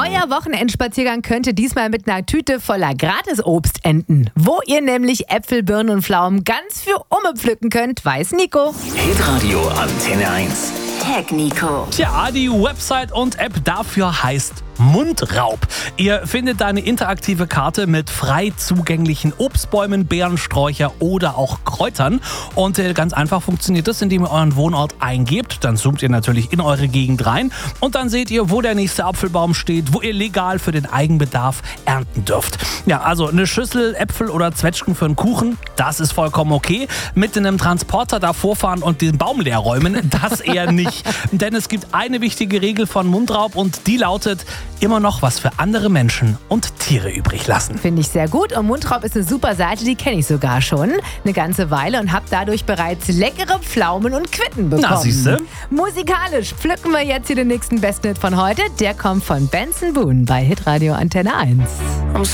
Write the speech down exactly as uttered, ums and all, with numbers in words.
Euer Wochenendspaziergang könnte diesmal mit einer Tüte voller Gratisobst enden. Wo ihr nämlich Äpfel, Birnen und Pflaumen ganz für Umme pflücken könnt, weiß Nico. Hitradio Antenne eins. Tag Nico. Tja, die Website und App dafür heißt Mundraub. Ihr findet da eine interaktive Karte mit frei zugänglichen Obstbäumen, Beeren, Sträucher oder auch Kräutern. Und äh, ganz einfach funktioniert das, indem ihr euren Wohnort eingebt. Dann zoomt ihr natürlich in eure Gegend rein und dann seht ihr, wo der nächste Apfelbaum steht, wo ihr legal für den Eigenbedarf ernten dürft. Ja, also eine Schüssel Äpfel oder Zwetschgen für einen Kuchen, das ist vollkommen okay. Mit einem Transporter davor fahren und den Baum leer räumen, das eher nicht. Denn es gibt eine wichtige Regel von Mundraub und die lautet: immer noch was für andere Menschen und Tiere übrig lassen. Finde ich sehr gut. Und Mundraub ist eine super Seite, die kenne ich sogar schon eine ganze Weile und habe dadurch bereits leckere Pflaumen und Quitten bekommen. Na, siehste. Musikalisch pflücken wir jetzt hier den nächsten Bestnet von heute. Der kommt von Benson Boone bei Hitradio Antenne eins.